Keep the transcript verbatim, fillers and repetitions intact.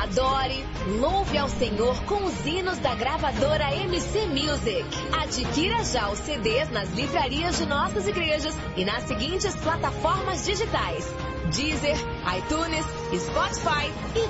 adore, louve ao Senhor com os hinos da gravadora M C Music. Adquira já os C Ds nas livrarias de nossas igrejas e nas seguintes plataformas digitais: Deezer, iTunes, Spotify e